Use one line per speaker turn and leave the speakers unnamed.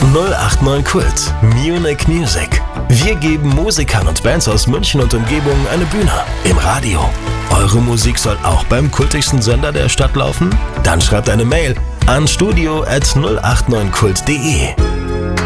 089 Kult. Munich Music. Wir geben Musikern und Bands aus München und Umgebung eine Bühne. Im Radio. Eure Musik soll auch beim kultigsten Sender der Stadt laufen? Dann schreibt eine Mail an studio@089kult.de.